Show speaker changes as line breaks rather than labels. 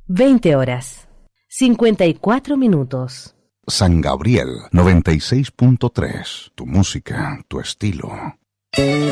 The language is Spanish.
20 horas, 54 minutos.
San Gabriel 96.3. Tu música, tu estilo.